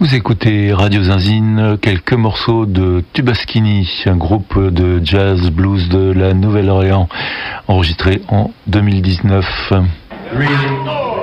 Vous écoutez Radio Zinzine, quelques morceaux de Tubaskini, un groupe de jazz blues de la Nouvelle-Orléans, enregistré en 2019. 3,